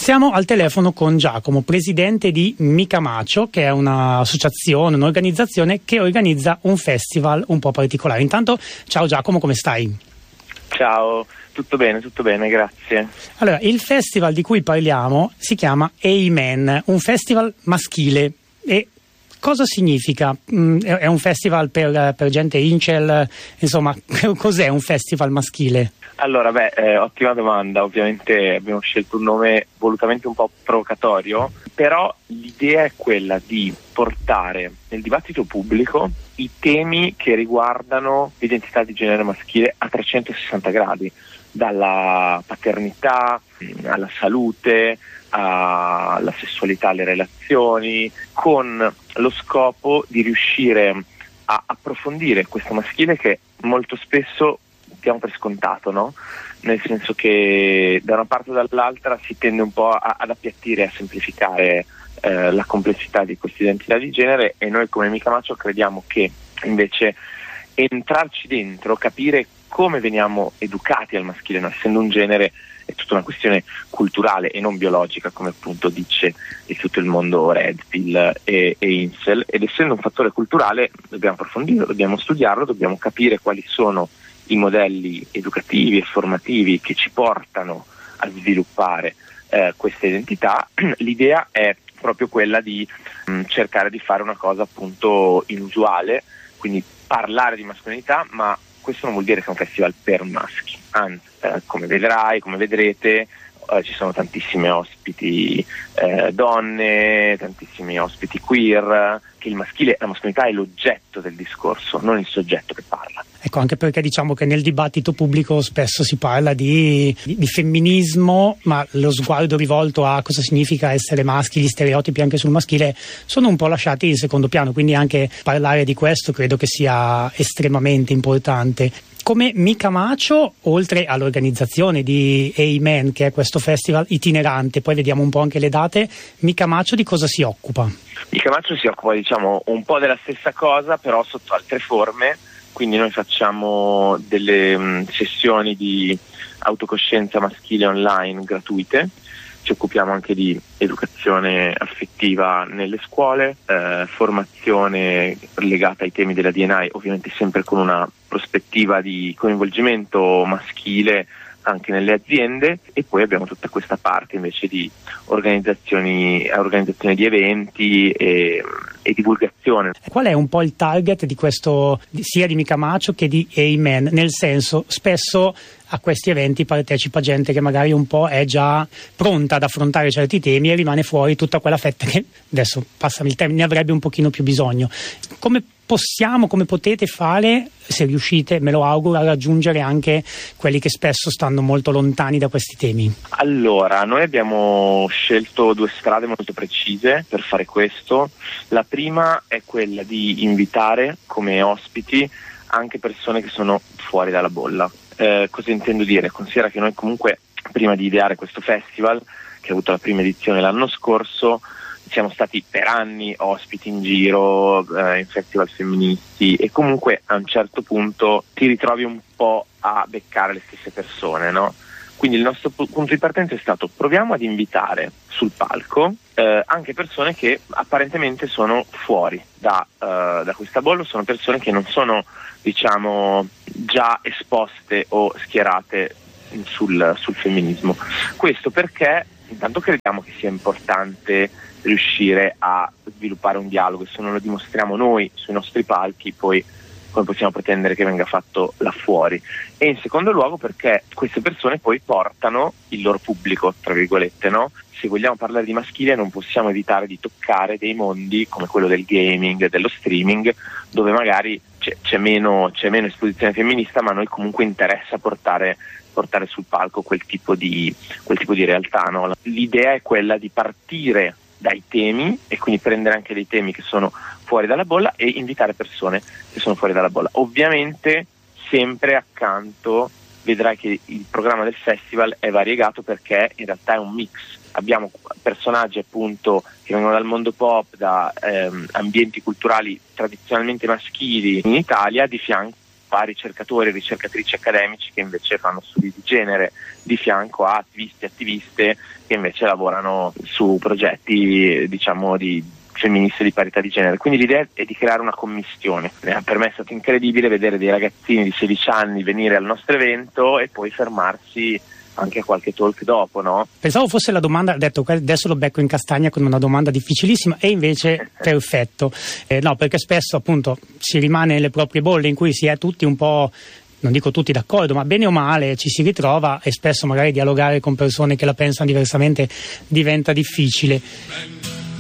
Siamo al telefono con Giacomo, presidente di Micamacho, che è un'associazione, un'organizzazione che organizza un festival un po' particolare. Intanto, ciao Giacomo, come stai? Ciao, tutto bene, grazie. Allora, il festival di cui parliamo si chiama Amen, un festival maschile. E cosa significa? È un festival per gente incel, insomma, cos'è un festival maschile? Allora, ottima domanda. Ovviamente abbiamo scelto un nome volutamente un po' provocatorio, però l'idea è quella di portare nel dibattito pubblico i temi che riguardano l'identità di genere maschile a 360 gradi, dalla paternità alla salute, alla sessualità, alle relazioni, con lo scopo di riuscire a approfondire questo maschile che molto spesso diamo per scontato, no? Nel senso che da una parte o dall'altra si tende un po' ad appiattire e a semplificare la complessità di questa identità di genere, e noi come Micamacho crediamo che invece entrarci dentro, capire come veniamo educati al maschile, no? Essendo un genere è tutta una questione culturale e non biologica, come appunto dice di tutto il mondo Red Pill e Incel, ed essendo un fattore culturale dobbiamo approfondirlo, dobbiamo studiarlo, dobbiamo capire quali sono i modelli educativi e formativi che ci portano a sviluppare questa identità. L'idea è proprio quella di cercare di fare una cosa appunto inusuale, quindi parlare di mascolinità, ma questo non vuol dire che è un festival per maschi, anzi, come vedrete, ci sono tantissime ospiti donne, tantissimi ospiti queer, che la mascolinità è l'oggetto del discorso, non il soggetto che parla. Ecco, anche perché diciamo che nel dibattito pubblico spesso si parla di femminismo, ma lo sguardo rivolto a cosa significa essere maschi, gli stereotipi anche sul maschile sono un po' lasciati in secondo piano, quindi anche parlare di questo credo che sia estremamente importante. Come Micamacho, oltre all'organizzazione di Amen, che è questo festival itinerante, poi vediamo un po' anche le date, Micamacho di cosa si occupa? Micamacho si occupa, diciamo, un po' della stessa cosa, però sotto altre forme. Quindi noi facciamo delle sessioni di autocoscienza maschile online gratuite, ci occupiamo anche di educazione affettiva nelle scuole, formazione legata ai temi della D&I, ovviamente sempre con una prospettiva di coinvolgimento maschile anche nelle aziende, e poi abbiamo tutta questa parte invece di organizzazione di eventi e divulgazione. Qual è un po' il target di questo, sia di Micamacho che di Amen? Nel senso, spesso a questi eventi partecipa gente che magari un po' è già pronta ad affrontare certi temi e rimane fuori tutta quella fetta che, adesso passami il termine, ne avrebbe un pochino più bisogno. Come potete fare, se riuscite, me lo auguro, a raggiungere anche quelli che spesso stanno molto lontani da questi temi? Allora, noi abbiamo scelto due strade molto precise per fare questo. La prima è quella di invitare come ospiti anche persone che sono fuori dalla bolla. Cosa intendo dire? Considera che noi comunque, prima di ideare questo festival, che ha avuto la prima edizione l'anno scorso, siamo stati per anni ospiti in giro, in festival femministi, e comunque a un certo punto ti ritrovi un po' a beccare le stesse persone, no? Quindi il nostro punto di partenza è stato: proviamo ad invitare sul palco anche persone che apparentemente sono fuori da questa bolla, sono persone che non sono, diciamo, già esposte o schierate sul femminismo. Questo perché intanto crediamo che sia importante riuscire a sviluppare un dialogo, e se non lo dimostriamo noi sui nostri palchi, poi come possiamo pretendere che venga fatto là fuori? E in secondo luogo perché queste persone poi portano il loro pubblico, tra virgolette, no? Se vogliamo parlare di maschile non possiamo evitare di toccare dei mondi come quello del gaming, dello streaming, dove magari c'è meno esposizione femminista, ma a noi comunque interessa portare sul palco quel tipo di realtà, no? L'idea è quella di partire dai temi, e quindi prendere anche dei temi che sono fuori dalla bolla e invitare persone che sono fuori dalla bolla. Ovviamente sempre accanto vedrai che il programma del festival è variegato, perché in realtà è un mix. Abbiamo personaggi appunto che vengono dal mondo pop, da ambienti culturali tradizionalmente maschili in Italia, di fianco a ricercatori e ricercatrici accademici che invece fanno studi di genere, di fianco a attivisti e attiviste che invece lavorano su progetti, diciamo, di femministe di parità di genere. Quindi l'idea è di creare una commistione. Per me è stato incredibile vedere dei ragazzini di 16 anni venire al nostro evento e poi fermarsi anche a qualche talk dopo, no? Pensavo fosse la domanda, ho detto adesso lo becco in castagna con una domanda difficilissima, e invece perfetto. No, perché spesso appunto si rimane nelle proprie bolle in cui si è tutti un po', non dico tutti d'accordo, ma bene o male ci si ritrova, e spesso magari dialogare con persone che la pensano diversamente diventa difficile.